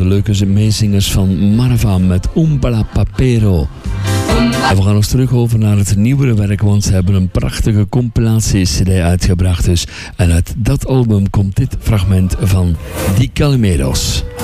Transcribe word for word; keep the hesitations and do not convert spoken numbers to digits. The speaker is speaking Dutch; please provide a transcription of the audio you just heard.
de leuke meezingers van Marva met Umbala Papero. En we gaan ons terug over naar het nieuwere werk, want ze hebben een prachtige compilatie-cd uitgebracht dus. En uit dat album komt dit fragment van Die Calimeros.